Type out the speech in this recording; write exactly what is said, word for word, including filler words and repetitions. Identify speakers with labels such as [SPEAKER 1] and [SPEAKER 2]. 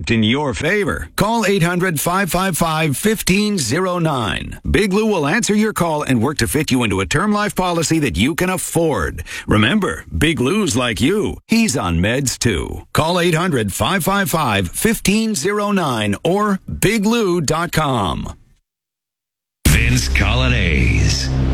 [SPEAKER 1] worked in your favor. Call eight hundred, five five five, one five zero nine. Big Lou will answer your call and work to fit you into a term life policy that you can afford. Remember, Big Lou's like you. He's on meds too. Call eight hundred, five five five, one five zero nine or big lou dot com.
[SPEAKER 2] Vince Colonnese.